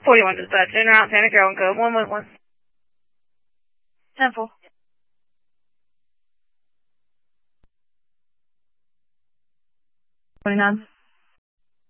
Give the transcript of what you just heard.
41 dispatch, in route, Santa Carolyn code 111. 10-4. 29.